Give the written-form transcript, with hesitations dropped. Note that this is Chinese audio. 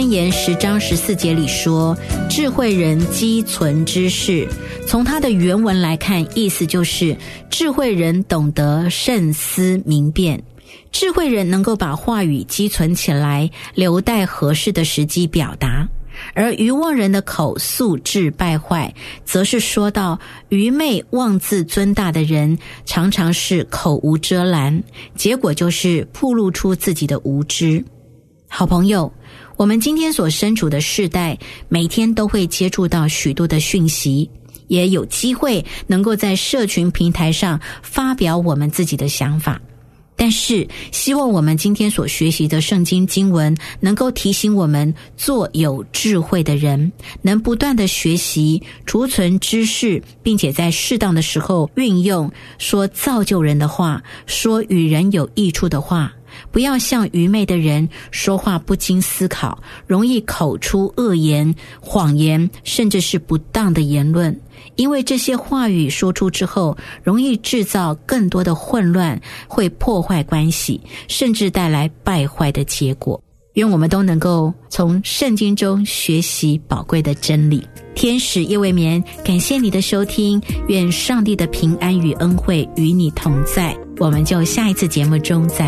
箴言10章14节里说，智慧人积存知识。从它的原文来看，意思就是智慧人懂得慎思明辨。智慧人能够把话语积存起来，留待合适的时机表达。而愚妄人的口素质败坏，则是说到愚昧妄自尊大的人常常是口无遮拦，结果就是暴露出自己的无知。好朋友，我们今天所身处的世代，每天都会接触到许多的讯息，也有机会能够在社群平台上发表我们自己的想法。但是希望我们今天所学习的圣经经文能够提醒我们做有智慧的人，能不断的学习储存知识，并且在适当的时候运用，说造就人的话，说与人有益处的话，不要像愚昧的人说话不经思考，容易口出恶言、谎言，甚至是不当的言论。因为这些话语说出之后，容易制造更多的混乱，会破坏关系，甚至带来败坏的结果。愿我们都能够从圣经中学习宝贵的真理。天使夜未眠，感谢你的收听，愿上帝的平安与恩惠与你同在。我们就下一次节目中再